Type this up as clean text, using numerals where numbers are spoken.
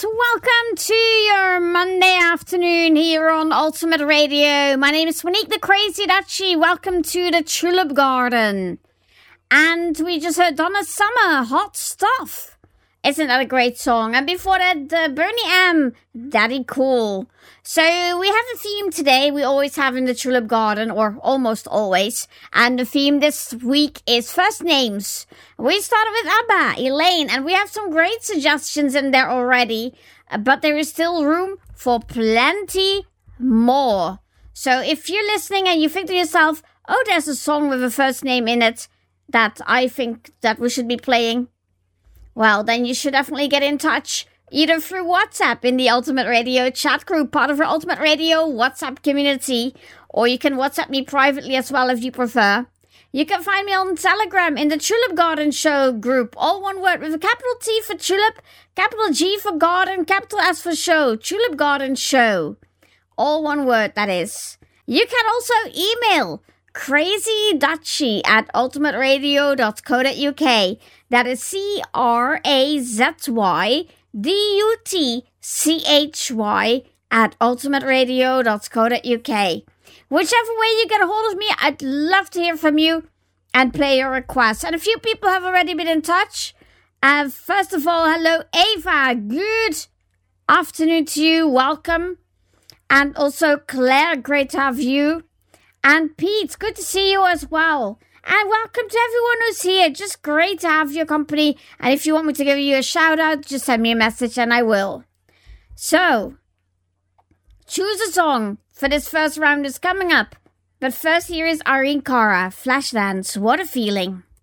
welcome to your Monday afternoon here on Ultimate Radio. My name is Monique the Crazy Dutchie. Welcome to the Tulip Garden. And we just heard Donna Summer, Hot Stuff. Isn't that a great song? And before that, Bernie M, Daddy Cool. So we have a theme today. We always have in the Tulip Garden, or almost always. And the theme this week is first names. We started with Abba, Elaine, and we have some great suggestions in there already. But there is still room for plenty more. So if you're listening and you think to yourself, oh, there's a song with a first name in it that I think that we should be playing, well, then you should definitely get in touch, either through WhatsApp in the Ultimate Radio chat group, part of our Ultimate Radio WhatsApp community, or you can WhatsApp me privately as well if you prefer. You can find me on Telegram in the Tulip Garden Show group, all one word with a capital T for Tulip, capital G for Garden, capital S for Show, Tulip Garden Show. All one word, that is. You can also email crazydutchie@ultimateradio.co.uk. That is crazydutchie@ultimateradio.co.uk. Whichever way you get a hold of me, I'd love to hear from you and play your requests. And a few people have already been in touch. First of all, hello Ava. Good afternoon to you. Welcome. And also Claire, great to have you. And Pete, good to see you as well. And welcome to everyone who's here. Just great to have your company. And if you want me to give you a shout out, just send me a message and I will. So, choose a song for this first round is coming up. But first, here is Irene Cara, Flashdance, What a Feeling.